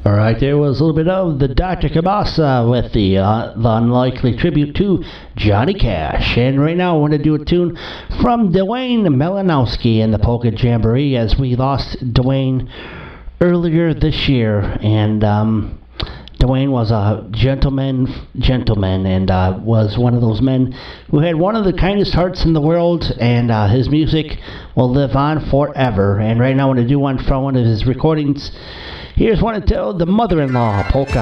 Alright, there was a little bit of the Dr. Kabasa with the unlikely tribute to Johnny Cash. And right now I want to do a tune from Dwayne Melanowski and the Polka Jamboree, as we lost Dwayne earlier this year. And Dwayne was a gentleman, and was one of those men who had one of the kindest hearts in the world, and his music will live on forever. And right now I want to do one from one of his recordings. Here's one until the Mother-in-Law Polka.